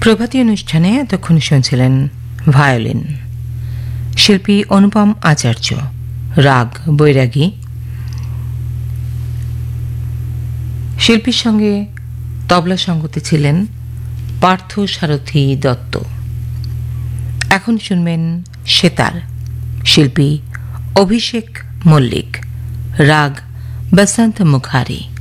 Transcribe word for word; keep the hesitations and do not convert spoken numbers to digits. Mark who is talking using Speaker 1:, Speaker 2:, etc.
Speaker 1: প্রভাতী অনুষ্ঠানে এতক্ষণ শুনছিলেন ভায়োলিন, শিল্পী অনুপম আচার্য, রাগ বৈরাগী। শিল্পীর সঙ্গে তবলা সঙ্গতে ছিলেন পার্থ সারথী দত্ত। এখন শুনবেন সেতার, শিল্পী অভিষেক মল্লিক, রাগ বসন্ত মুখারি।